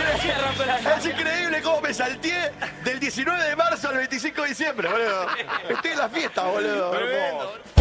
Ahora cierran con la... Es increíble cómo me salteé del 19 de marzo al 25 de diciembre, boludo. Estoy en la fiesta, boludo. Hermoso.